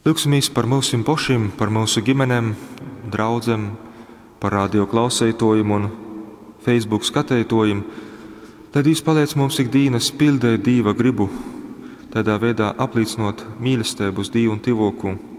Lūksimies par mūsu pašiem, par mūsu ģimenēm, draudzēm, par radio klausētojiem un Facebook skatētojiem. Tad Dievs paliec mums ikdienas pildēt Dieva gribu, tādā veidā apliecinot mīlestību uz Dievu un tivokū.